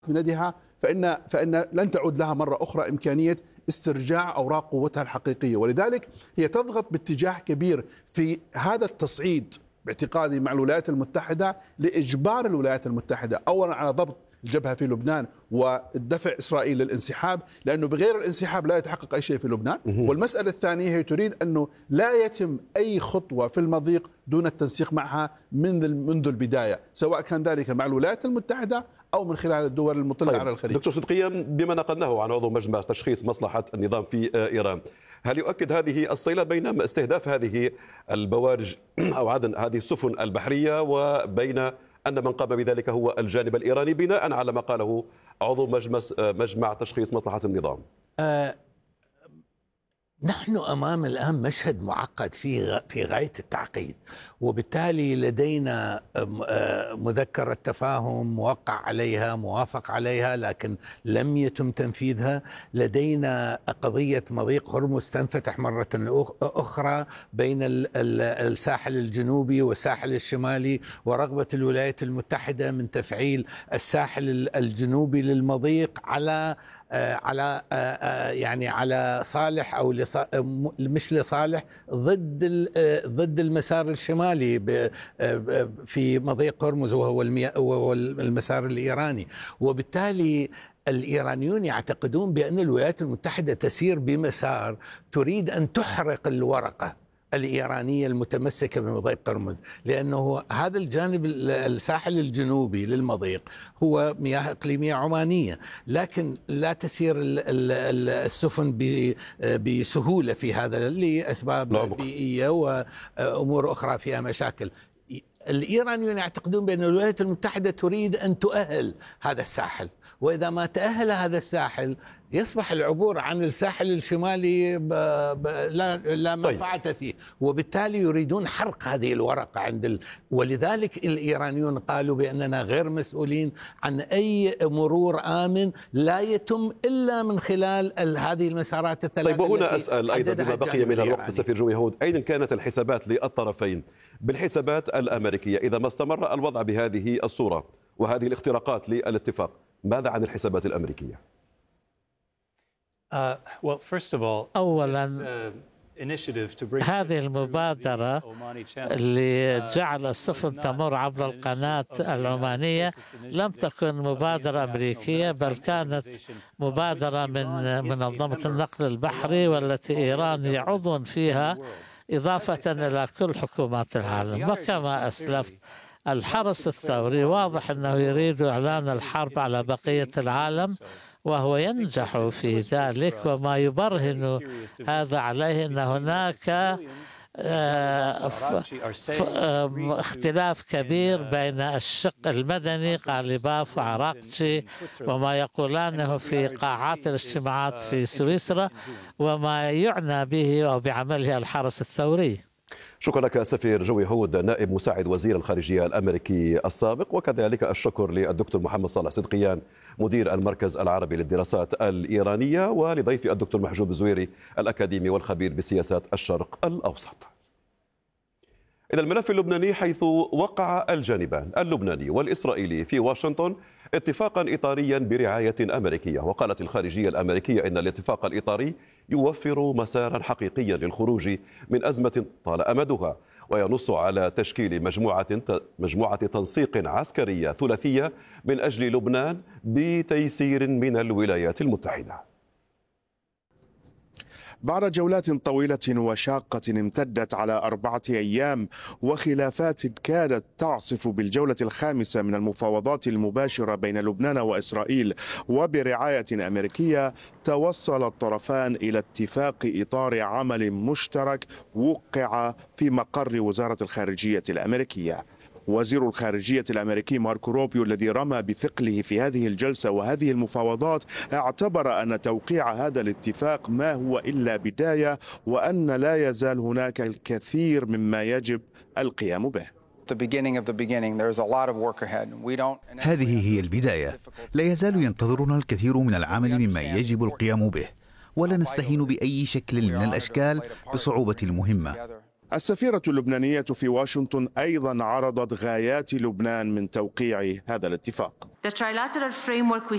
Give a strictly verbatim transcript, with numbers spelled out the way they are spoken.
من يدها فإن فإن لن تعود لها مرة أخرى إمكانية استرجاع أوراق قوتها الحقيقية، ولذلك هي تضغط باتجاه كبير في هذا التصعيد باعتقادي مع الولايات المتحدة لإجبار الولايات المتحدة أولا على ضبط الجبهة في لبنان والدفع إسرائيل للانسحاب، لأنه بغير الانسحاب لا يتحقق أي شيء في لبنان. والمسألة الثانية هي تريد أنه لا يتم أي خطوة في المضيق دون التنسيق معها منذ منذ البداية، سواء كان ذلك مع الولايات المتحدة أو من خلال الدول المطلة طيب. على الخليج. دكتور صدقيان، بما نقلناه عن عضو مجمع تشخيص مصلحة النظام في إيران، هل يؤكد هذه الصلة بين استهداف هذه البوارج أو عدن هذه السفن البحرية وبين أن من قام بذلك هو الجانب الإيراني بناء على ما قاله عضو مجمع تشخيص مصلحة النظام؟ آه نحن أمام الآن مشهد معقد في في غاية التعقيد، وبالتالي لدينا مذكرة تفاهم موقع عليها موافق عليها لكن لم يتم تنفيذها. لدينا قضية مضيق هرمز تنفتح مرة أخرى بين الساحل الجنوبي والساحل الشمالي، ورغبة الولايات المتحدة من تفعيل الساحل الجنوبي للمضيق على على يعني على صالح او مش لصالح ضد ضد المسار الشمالي في مضيق هرمز وهو المسار الايراني. وبالتالي الإيرانيون يعتقدون بأن الولايات المتحدة تسير بمسار تريد أن تحرق الورقة الإيرانية المتمسكة بمضيق هرمز، لأنه هذا الجانب الساحل الجنوبي للمضيق هو مياه إقليمية عمانية، لكن لا تسير السفن بسهولة في هذا لأسباب بيئية وأمور أخرى فيها مشاكل. الإيرانيون يعتقدون بأن الولايات المتحدة تريد أن تؤهل هذا الساحل، وإذا ما تأهل هذا الساحل يصبح العبور عن الساحل الشمالي ب... ب... لا لا منفعة فيه، وبالتالي يريدون حرق هذه الورقة عند ال... ولذلك الإيرانيون قالوا بأننا غير مسؤولين عن أي مرور آمن لا يتم إلا من خلال ال... هذه المسارات الثلاثة. طيب، وهنا أسأل أيضا بما بقي من الوقت سفير جوي هود، أين كانت الحسابات للطرفين بالحسابات الأمريكية إذا ما استمر الوضع بهذه الصورة وهذه الاختراقات للاتفاق؟ ماذا عن الحسابات الأمريكية؟ أولا هذه المبادرة لجعل السفن تمر عبر القناة العمانية لم تكن مبادرة أمريكية، بل كانت مبادرة من منظمة النقل البحري والتي إيران عضو فيها إضافة إلى كل حكومات العالم. وكما أسلفت الحرس الثوري واضح أنه يريد إعلان الحرب على بقية العالم، وهو ينجح في ذلك، وما يبرهن هذا عليه أن هناك اختلاف كبير بين الشق المدني قالباف وعراقتشي وما يقولانه في قاعات الاجتماعات في سويسرا وما يعنى به أو بعمله الحرس الثوري. شكرا لك سفير جوي هود نائب مساعد وزير الخارجية الأمريكي السابق، وكذلك الشكر للدكتور محمد صالح صدقيان مدير المركز العربي للدراسات الإيرانية، ولضيف الدكتور محجوب الزويري الأكاديمي والخبير بسياسات الشرق الأوسط. إلى الملف اللبناني، حيث وقع الجانبان اللبناني والإسرائيلي في واشنطن اتفاقا إطاريا برعاية أمريكية، وقالت الخارجية الأمريكية إن الاتفاق الإطاري يوفر مسارا حقيقيا للخروج من أزمة طال أمدها، وينص على تشكيل مجموعة مجموعة تنسيق عسكرية ثلاثية من أجل لبنان بتيسير من الولايات المتحدة. بعد جولات طويلة وشاقة امتدت على أربعة أيام وخلافات كادت تعصف بالجولة الخامسة من المفاوضات المباشرة بين لبنان وإسرائيل وبرعاية أمريكية، توصل الطرفان إلى اتفاق إطار عمل مشترك وقع في مقر وزارة الخارجية الأمريكية. وزير الخارجية الأمريكي ماركو روبيو الذي رمى بثقله في هذه الجلسة وهذه المفاوضات اعتبر أن توقيع هذا الاتفاق ما هو إلا بداية، وأن لا يزال هناك الكثير مما يجب القيام به. هذه هي البداية، لا يزال ينتظرنا الكثير من العمل مما يجب القيام به، ولا نستهين بأي شكل من الأشكال بصعوبة المهمة. السفيرة اللبنانية في واشنطن أيضا عرضت غايات لبنان من توقيع هذا الاتفاق.